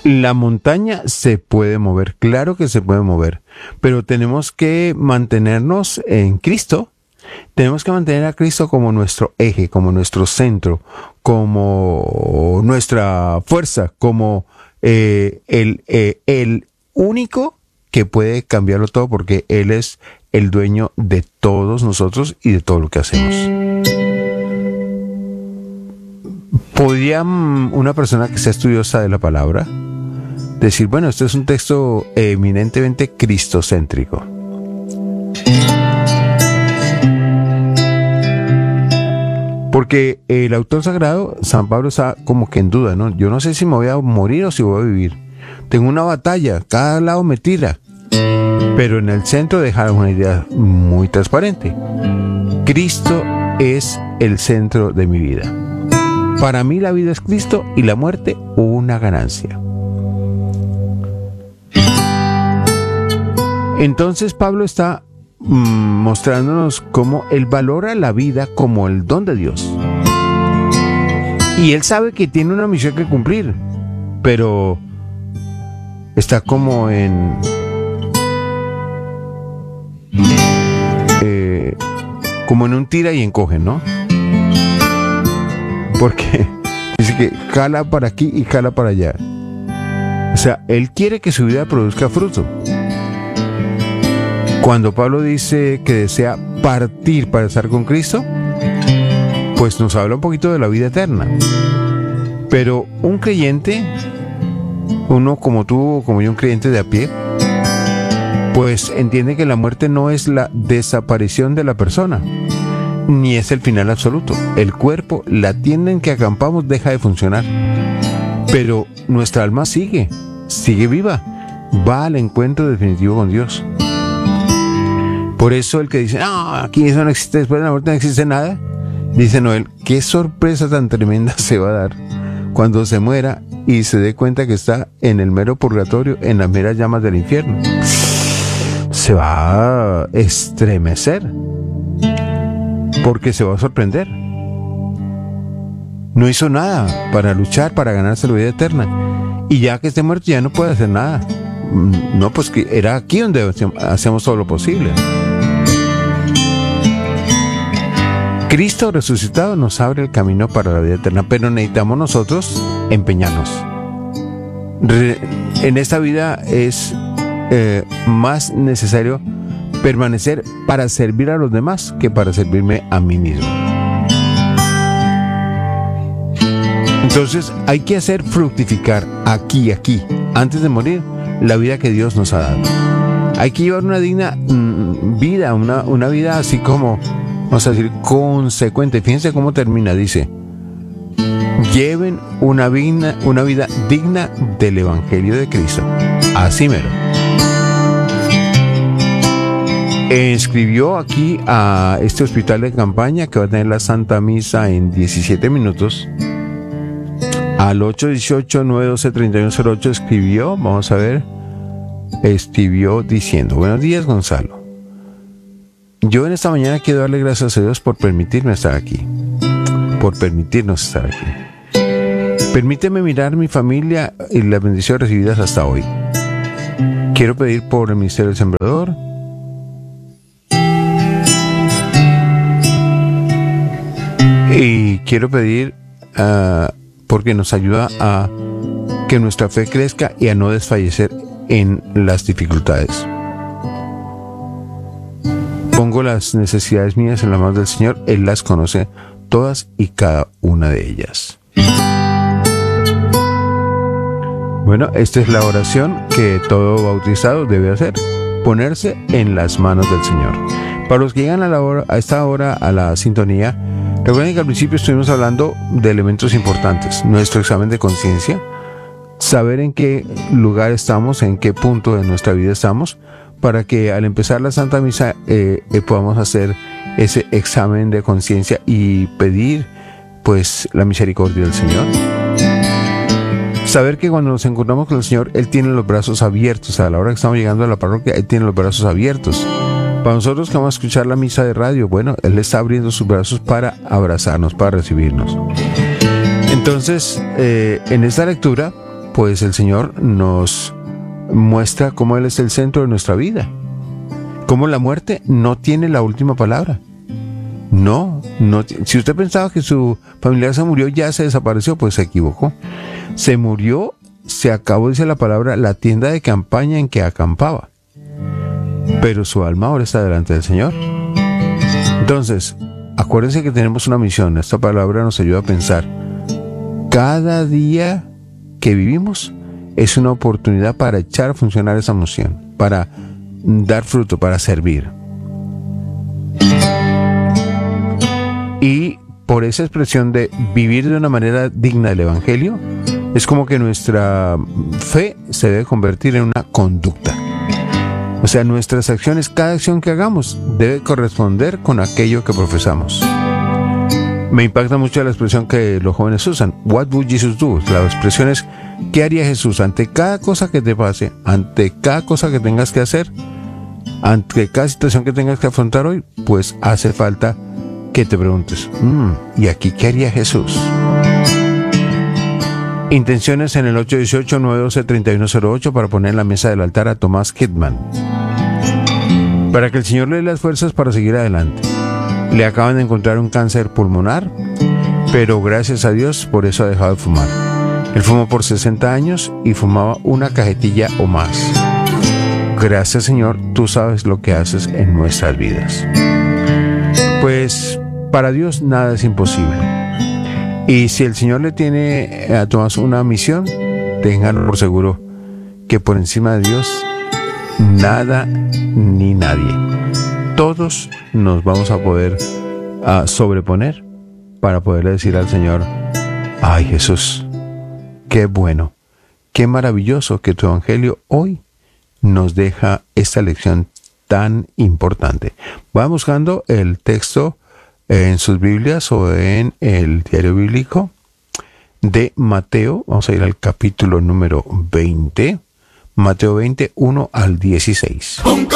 La montaña se puede mover, claro que se puede mover, pero tenemos que mantenernos en Cristo. Tenemos que mantener a Cristo como nuestro eje, como nuestro centro, como nuestra fuerza, como el único que puede cambiarlo todo, porque Él es el dueño de todos nosotros y de todo lo que hacemos. ¿Podría una persona que sea estudiosa de la palabra decir, bueno, este es un texto eminentemente cristocéntrico? Porque el autor sagrado, San Pablo, está como que en duda, ¿no? Yo no sé si me voy a morir o si voy a vivir. Tengo una batalla, cada lado me tira. Pero en el centro deja una idea muy transparente. Cristo es el centro de mi vida. Para mí la vida es Cristo y la muerte una ganancia. Entonces Pablo está mostrándonos cómo él valora la vida como el don de Dios. Y él sabe que tiene una misión que cumplir, pero está como como en un tira y encoge, ¿no? Porque dice que jala para aquí y jala para allá. O sea, él quiere que su vida produzca fruto. Cuando Pablo dice que desea partir para estar con Cristo, pues nos habla un poquito de la vida eterna. Pero un creyente, uno como tú o como yo, un creyente de a pie, pues entiende que la muerte no es la desaparición de la persona, ni es el final absoluto. El cuerpo, la tienda en que acampamos, deja de funcionar. Pero nuestra alma sigue viva, va al encuentro definitivo con Dios. Por eso el que dice, no, aquí eso no existe, después de la muerte no existe nada, dice Noel, qué sorpresa tan tremenda se va a dar cuando se muera y se dé cuenta que está en el mero purgatorio, en las meras llamas del infierno. Se va a estremecer, porque se va a sorprender. No hizo nada para luchar, para ganarse la vida eterna, y ya que esté muerto ya no puede hacer nada. No, pues que era aquí donde hacemos todo lo posible. Cristo resucitado nos abre el camino para la vida eterna, pero necesitamos nosotros empeñarnos. En esta vida es más necesario permanecer para servir a los demás que para servirme a mí mismo. Entonces hay que hacer fructificar aquí, antes de morir, la vida que Dios nos ha dado. Hay que llevar una digna vida, una vida así como, vamos a decir, consecuente. Fíjense cómo termina, dice, lleven una vida digna del Evangelio de Cristo. Así mero. Escribió aquí a este hospital de campaña que va a tener la Santa Misa en 17 minutos. Al 818-912-3108 escribió, vamos a ver, escribió diciendo: buenos días, Gonzalo. Yo en esta mañana quiero darle gracias a Dios por permitirme estar aquí, por permitirnos estar aquí. Permíteme mirar mi familia y las bendiciones recibidas hasta hoy. Quiero pedir por el Ministerio del Sembrador, y quiero pedir porque nos ayuda a que nuestra fe crezca y a no desfallecer en las dificultades. Pongo las necesidades mías en las manos del Señor. Él las conoce todas y cada una de ellas. Bueno, esta es la oración que todo bautizado debe hacer: ponerse en las manos del Señor. Para los que llegan a esta hora a la sintonía, recuerden que al principio estuvimos hablando de elementos importantes: nuestro examen de conciencia, saber en qué lugar estamos, en qué punto de nuestra vida estamos, para que al empezar la Santa Misa podamos hacer ese examen de conciencia y pedir pues la misericordia del Señor. Saber que cuando nos encontramos con el Señor, Él tiene los brazos abiertos. A la hora que estamos llegando a la parroquia, Él tiene los brazos abiertos. Para nosotros que vamos a escuchar la misa de radio, bueno, Él está abriendo sus brazos para abrazarnos, para recibirnos. Entonces, en esta lectura pues el Señor nos muestra cómo Él es el centro de nuestra vida. Cómo la muerte no tiene la última palabra. No. Si usted pensaba que su familiar se murió, ya se desapareció, pues se equivocó. Se murió, se acabó, dice la palabra, la tienda de campaña en que acampaba. Pero su alma ahora está delante del Señor. Entonces, acuérdense que tenemos una misión. Esta palabra nos ayuda a pensar. Cada día que vivimos es una oportunidad para echar a funcionar esa misión, para dar fruto, para servir. Y por esa expresión de vivir de una manera digna del Evangelio, es como que nuestra fe se debe convertir en una conducta. O sea, nuestras acciones, cada acción que hagamos debe corresponder con aquello que profesamos. Me impacta mucho la expresión que los jóvenes usan. What would Jesus do? La expresión es, ¿qué haría Jesús ante cada cosa que te pase, ante cada cosa que tengas que hacer, ante cada situación que tengas que afrontar hoy? Pues hace falta que te preguntes, ¿y aquí qué haría Jesús? Intenciones en el 818-912-3108 para poner en la mesa del altar a Tomás Kidman, para que el Señor le dé las fuerzas para seguir adelante. Le acaban de encontrar un cáncer pulmonar, pero gracias a Dios por eso ha dejado de fumar. Él fumó por 60 años y fumaba una cajetilla o más. Gracias, Señor, tú sabes lo que haces en nuestras vidas. Pues para Dios nada es imposible. Y si el Señor le tiene a Tomás una misión, ténganlo por seguro que por encima de Dios nada ni nadie. Todos nos vamos a poder sobreponer para poderle decir al Señor, ay Jesús, qué bueno, qué maravilloso que tu Evangelio hoy nos deja esta lección tan importante. Vayan buscando el texto en sus Biblias o en el diario bíblico de Mateo. Vamos a ir al capítulo número 20. Mateo 20, 1 al 16.